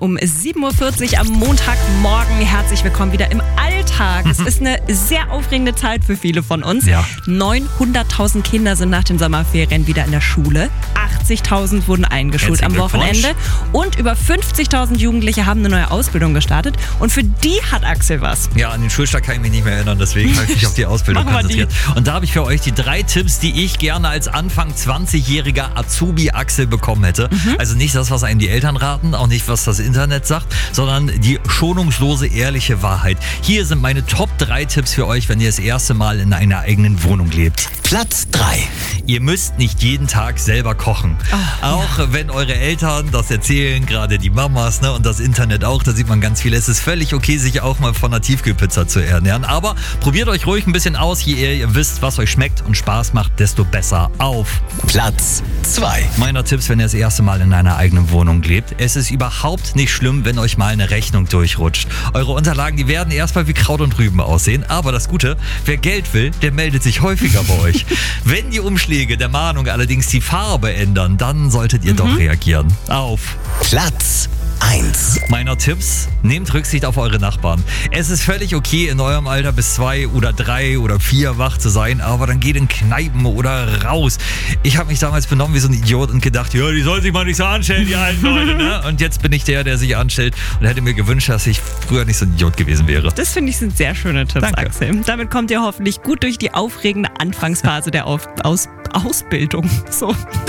Um 7.40 Uhr am Montagmorgen. Herzlich willkommen wieder im Alltag. Es ist eine sehr aufregende Zeit für viele von uns. Ja. 900.000 Kinder sind nach den Sommerferien wieder in der Schule. 80.000 wurden eingeschult am Wochenende. Und über 50.000 Jugendliche haben eine neue Ausbildung gestartet. Und für die hat Axel was. Ja, an den Schulstart kann ich mich nicht mehr erinnern, deswegen habe ich mich auf die Ausbildung konzentriert. Und da habe ich für euch die 3 Tipps, die ich gerne als Anfang 20-jähriger Azubi Axel bekommen hätte. Also nicht das, was einem die Eltern raten, auch nicht, was das Internet sagt, sondern die schonungslose, ehrliche Wahrheit. Hier sind meine Top 3 Tipps für euch, wenn ihr das erste Mal in einer eigenen Wohnung lebt. Platz 3. Ihr müsst nicht jeden Tag selber kochen. Auch wenn eure Eltern das erzählen, gerade die Mamas, ne, und das Internet auch, da sieht man ganz viel. Es ist völlig okay, sich auch mal von einer Tiefkühlpizza zu ernähren. Aber probiert euch ruhig ein bisschen aus. Je eher ihr wisst, was euch schmeckt und Spaß macht, desto besser auf. Platz 2. Meiner Tipps, wenn ihr das erste Mal in einer eigenen Wohnung lebt. Es ist überhaupt nicht schlimm, wenn euch mal eine Rechnung durchrutscht. Eure Unterlagen, die werden erstmal wie Kraut und Rüben aussehen. Aber das Gute, wer Geld will, der meldet sich häufiger bei euch. Wenn die Umschläge der Mahnung allerdings die Farbe ändern, dann solltet ihr doch reagieren. Auf Platz 1. Meiner Tipps, nehmt Rücksicht auf eure Nachbarn. Es ist völlig okay, in eurem Alter bis 2 oder 3 oder 4 wach zu sein, aber dann geht in Kneipen oder raus. Ich habe mich damals benommen wie so ein Idiot und gedacht, ja, die sollen sich mal nicht so anstellen, die alten Leute, ne? Und jetzt bin ich der sich anstellt und hätte mir gewünscht, dass ich früher nicht so ein Idiot gewesen wäre. Das finde ich sind sehr schöne Tipps, Danke. Axel. Damit kommt ihr hoffentlich gut durch die aufregende Anfangsphase der Ausbildung. So.